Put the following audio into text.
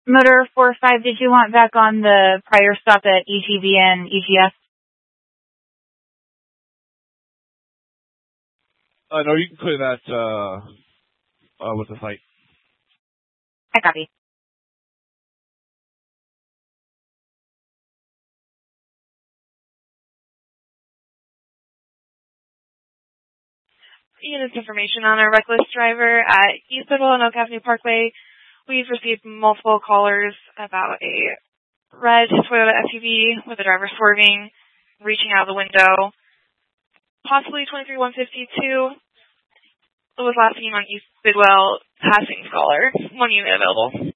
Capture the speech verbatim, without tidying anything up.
Motor four five, did you want back on the prior stop at E G V and E G S? Uh, no, you can clear that uh, uh, with the fight. I copy. Units information on our reckless driver at East Bidwell and Oak Avenue Parkway. We've received multiple callers about a red Toyota S U V with a driver swerving, reaching out the window, possibly twenty-three one fifty-two. It was last seen on East Bidwell, passing caller. One unit available.